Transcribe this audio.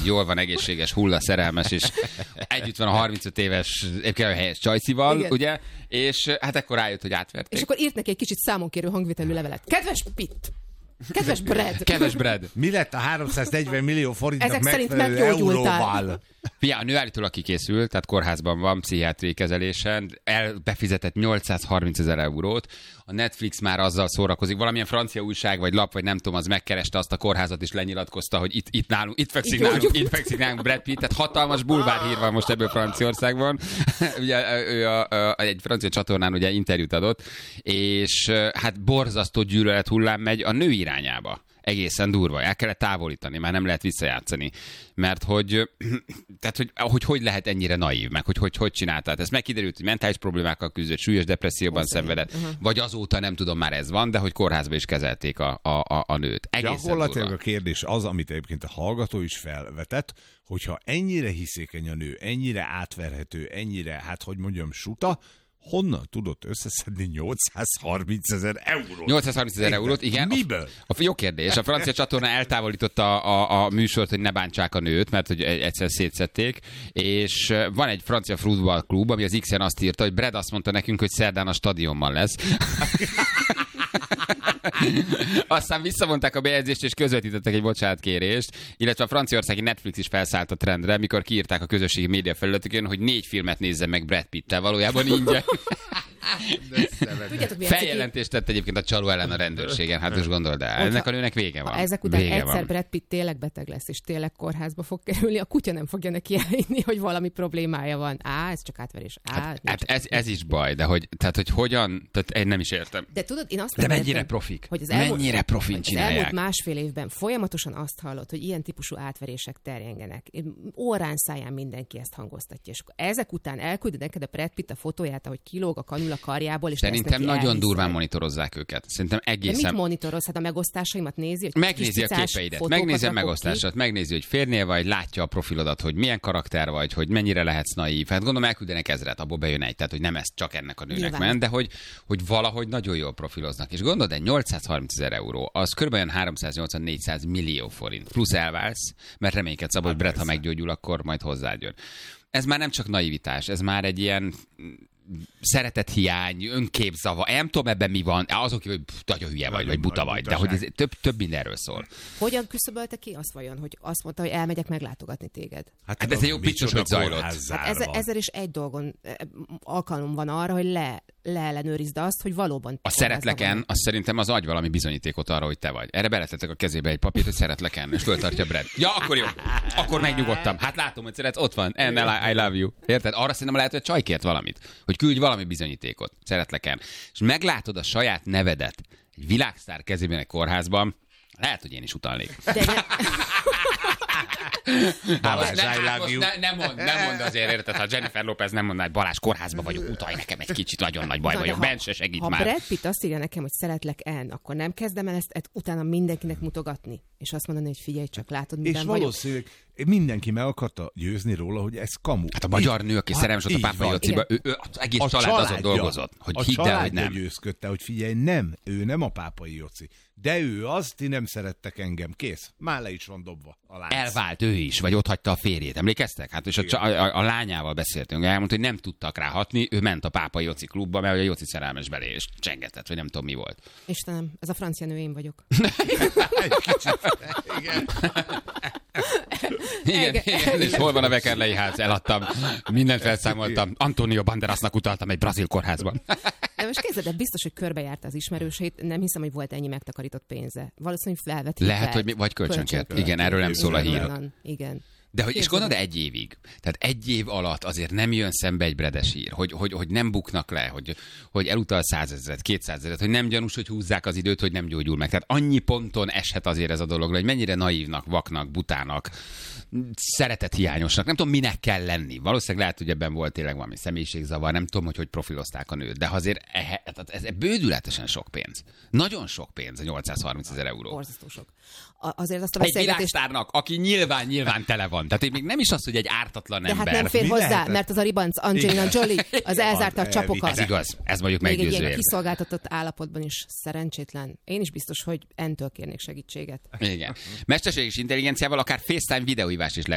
jól van, egészséges, hulla, szerelmes, és együtt van a 35 éves helyes csajszival, igen. Ugye? És hát ekkor rájött, hogy átverték. És akkor írt neki egy kicsit számonkérő hangvételű levelet. Kedves Pitt! Kedves Brad! Kedves Brad! Mi lett a 340 millió forintnak ezek szerint megfelelő euróval? Fia, a nő állítólag kikészült, tehát kórházban van, pszichiátriai kezelésen, befizetett 830 000 eurót, a Netflix már azzal szórakozik, valamilyen francia újság vagy lap, vagy nem tudom, az megkereste azt a kórházat, és lenyilatkozta, hogy itt fekszik nálunk Brad Pitt, tehát hatalmas bulvárhír van most ebből Franciaországban. Ugye ő egy francia csatornán ugye interjút adott, és hát borzasztó gyűlölet hullám megy a nő irányába. Egészen durva. El kellett távolítani, már nem lehet visszajátszani. Mert hogy lehet ennyire naív, meg hogy csináltál. Ez megkiderült, hogy mentális problémákkal küzdött, súlyos depresszióban szenvedett, vagy azóta nem tudom, már ez van, de hogy kórházba is kezelték a nőt. Egészen gyakorlatilag durva. a kérdés az, amit egyébként a hallgató is felvetett, hogyha ennyire hiszékeny a nő, ennyire átverhető, ennyire, hát hogy mondjam, suta, honnan tudott összeszedni 830 000 eurót? 830 000 eurót, igen. Miből? Jó kérdés. A francia csatorna eltávolította a műsort, hogy ne bántsák a nőt, mert hogy egyszer szétszették, és van egy francia futballklub, ami az X-en azt írta, hogy Brad azt mondta nekünk, hogy szerdán a stadionban lesz. Aztán visszavonták a bejegyzést, és közvetítettek egy bocsánatkérést, illetve a franciaországi Netflix is felszállt a trendre, mikor kiírták a közösségi média felületükön, hogy 4 filmet nézzen meg Brad Pitt-tel, valójában ingyen. Feljelentést tett egyébként a csaló ellen a rendőrségen, hát most gondold el, ennek a nőnek vége van. Ha ezek után vége egyszer van. Brad Pitt tényleg beteg lesz, és tényleg kórházba fog kerülni, a kutya nem fogja neki elhinni, hogy valami problémája van. Ez csak átverés. Hát ez is baj, de hogy hogyan, tehát én nem is értem. De tudod, én azt de nem mennyire értem, profik? Hogy mennyire profin csinálják? Az elmúlt másfél évben folyamatosan azt hallott, hogy ilyen típusú átverések terjengenek. Órán száján mindenki ezt hangoztatja. És ezek után elküldi neked a Brad Pitt a fotóját, ahogy kilóg a kanula karjából, és szerintem nagyon durván monitorozzák őket. Szerintem egészen... De mit monitoroz? Hát a megosztásaimat nézi? Megnézi a képeidet, megnézi a megosztását, megnézi, hogy férnél vagy, látja a profilodat, hogy milyen karakter vagy, hogy mennyire lehetsz naív. Hát gondolom elküldenek 1000, abból bejön egy, tehát hogy nem ez csak ennek a nőnek ment, de hogy valahogy nagyon jól profiloznak. És gondolod, egy 830 000 euró, az kb. 380-400 millió forint. Plusz elválsz, mert reménykedsz abban, hogy Brad, ha meggyógyul, akkor majd hozzád jön. Ez már nem csak naivitás, ez már egy ilyen szeretethiány, önképzava. Nem tudom, ebben mi van. Azok, hogy nagyon hülye vagy buta vagy, de hogy ez több mindenről szól. Hogyan küszöbölte ki azt vajon, hogy azt mondta, hogy elmegyek meglátogatni téged? Hát ez egy jó picsos, hogy zajlott. Hát 1001 alkalom van arra, hogy leellenőrizd azt, hogy valóban... A szeretleken, az szerintem az adj valami bizonyítékot arra, hogy te vagy. Erre beletettek a kezébe egy papírt, hogy szeretleken, és föltartja Brad. Ja, akkor jó. Akkor megnyugodtam. Hát látom, hogy szeretsz, ott van. I love you. Érted? Arra szerintem lehet, hogy a csaj kért valamit. Hogy küldj valami bizonyítékot. Szeretleken. És meglátod a saját nevedet egy világsztár kezében egy kórházban, lehet, hogy én is utalnék. Nem mond azért, érted, ha Jennifer Lopez nem mondaná, hogy Balázs, kórházba vagyok, utalj nekem egy kicsit, nagyon nagy baj vagyok, Ben se segít ha már. Ha Brad Pitt azt írja nekem, hogy szeretlek Ann, akkor nem kezdem el ezt utána mindenkinek mutogatni, és azt mondani, hogy figyelj csak, látod, miben és vagyok. valószínűleg mindenki meg akarta győzni róla, hogy ez kamu. Hát a magyar nő, aki szerelmes volt a Pápai Jociba, ő az egész család azon dolgozott, hogy hidd el, hogy nem. Győzködte, hogy figyelj, nem, ő nem a Pápai Joci. De ő az, ti nem szerettek engem, kész. Már le is van dobva a lánc. Elvált ő is, vagy ott hagyta a férjét, emlékeztek? Hát és a lányával beszéltünk, elmondta, hogy nem tudtak rá hatni, ő ment a Pápai Joci klubba, mert a Joci szerelmes belé, és csengetett, vagy nem tudom mi volt. Istenem, ez a francia nő, én vagyok. Igen, és hol van a Vekerlei ház? Eladtam, mindent felszámoltam. Antonio Banderasnak utaltam egy brazil kórházban. De most képzeld, biztos, hogy körbejárta az ismerőseit, nem hiszem, hogy volt ennyi megtakarított pénze. Valószínűleg felvett hitelt. Lehet, hogy vagy kölcsönkért. Igen, erről nem szól a hír. Igen. De hogy is gondolod, egy évig. Tehát egy év alatt azért nem jön szembe egy Bredes hír, hogy nem buknak le, hogy elutal 100 000, 200 000, hogy nem gyanús, hogy húzzák az időt, hogy nem gyógyul meg. Tehát annyi ponton eshet azért ez a dolog, hogy mennyire naívnak, vaknak, butának, szeretethiányosnak, nem tudom, minek kell lenni. Valószínűleg lehet, hogy ebben volt tényleg valami személyiségzavar, nem tudom, hogy profilozták a nőt, de azért ez bődületesen sok pénz. Nagyon sok pénz, 830 000 euró. Borzasztó sok. Azért azt a egy világsztárnak, aki nyilván tele van. Tehát még nem is az, hogy egy ártatlan de ember. De hát nem fér hozzá, mert az a ribanc Angelina Jolie, az elzárta a csapokat. Ez igaz, ez mondjuk még meggyőző. egy ilyen kiszolgáltatott állapotban is szerencsétlen. Én is biztos, hogy entől kérnék segítséget. Igen. Mesterséges intelligenciával akár FaceTime videóhívás is